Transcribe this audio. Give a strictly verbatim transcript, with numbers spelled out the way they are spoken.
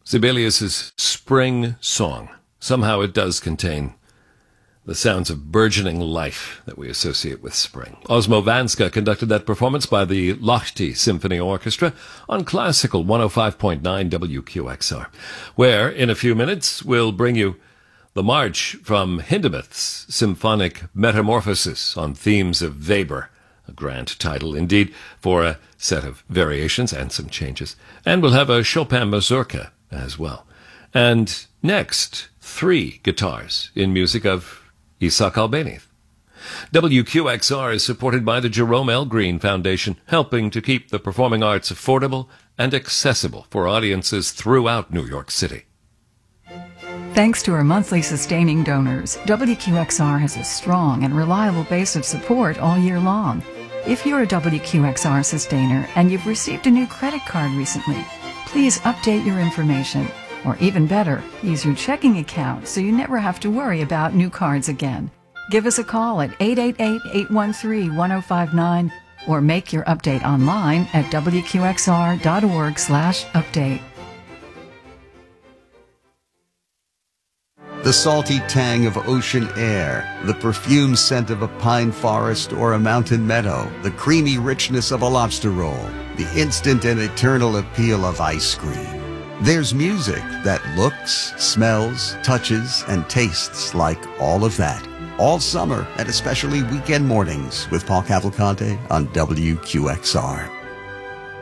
Sibelius's Spring Song. Somehow it does contain the sounds of burgeoning life that we associate with spring. Osmo Vanska conducted that performance by the Lahti Symphony Orchestra on Classical one oh five point nine W Q X R, where in a few minutes we'll bring you the march from Hindemith's Symphonic Metamorphosis on themes of Weber, a grand title indeed for a set of variations and some changes. And we'll have a Chopin mazurka as well. And next, three guitars in music of Isaac Albéniz. W Q X R is supported by the Jerome L. Green Foundation, helping to keep the performing arts affordable and accessible for audiences throughout New York City. Thanks to our monthly sustaining donors, W Q X R has a strong and reliable base of support all year long. If you're a W Q X R sustainer and you've received a new credit card recently, please update your information. Or even better, use your checking account so you never have to worry about new cards again. Give us a call at eight eight eight, eight one three, one oh five nine or make your update online at W Q X R dot org slash update. The salty tang of ocean air, the perfume scent of a pine forest or a mountain meadow, the creamy richness of a lobster roll, the instant and eternal appeal of ice cream. There's music that looks, smells, touches, and tastes like all of that. All summer and especially weekend mornings with Paul Cavalcante on W Q X R.